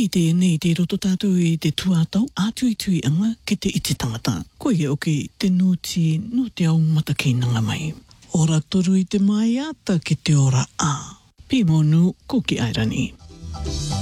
I te nei te roto tātou I te tuatau, ātui tui anga ki te iti tangata. Koe e oke te nūti no te au mata ki nanga mai. Ora toru I te mai ata ki te ora a. Pimonu ko ki Airani.